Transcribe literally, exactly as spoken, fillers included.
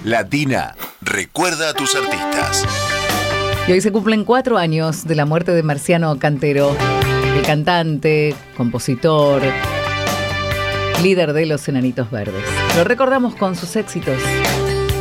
Latina recuerda a tus artistas. Y hoy se cumplen cuatro años de la muerte de Marciano Cantero, el cantante, compositor, líder de Los Enanitos Verdes. Lo recordamos con sus éxitos.